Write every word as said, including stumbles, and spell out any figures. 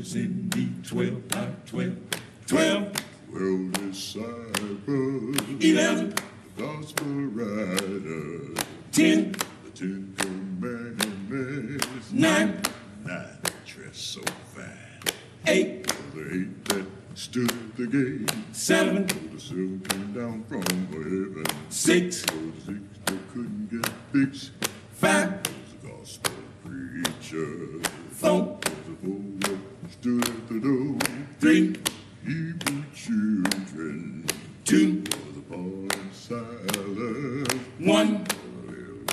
is in me. Twelve, like twelve, twelve. Twelve disciples. Eleven. The gospel writer. Ten. The Ten Commandments. Nine. Nine dressed so fine. Eight. The eight that stood at the gate. Seven. The silver came down from heaven. Six. The six that couldn't get fixed. Five. The gospel preacher. Four. The four that stood at the door. Three.